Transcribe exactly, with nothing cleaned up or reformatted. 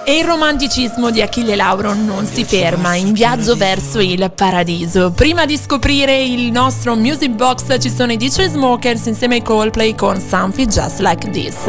E il romanticismo di Achille Lauro non si ferma, in viaggio verso il paradiso. Prima di scoprire il nostro Music Box ci sono i D J Smokers insieme ai Coldplay con Something Just Like This.